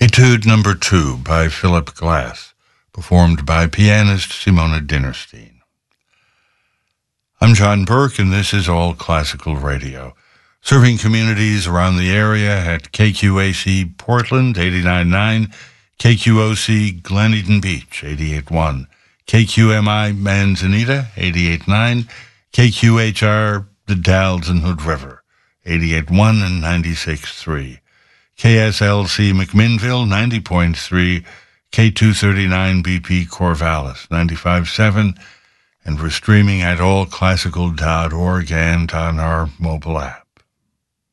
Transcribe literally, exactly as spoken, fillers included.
Etude number two by Philip Glass, performed by pianist Simona Dinnerstein. I'm John Burke, and this is All Classical Radio, serving communities around the area at K Q A C Portland, eighty-nine point nine, K Q O C Glen Eden Beach, eighty-eight point one, K Q M I Manzanita, eighty-eight point nine, K Q H R The Dalles and Hood River, eighty-eight point one and ninety-six point three. K S L C McMinnville, ninety point three, K two thirty-nine B P Corvallis, ninety-five point seven, and we're streaming at all classical dot org and on our mobile app.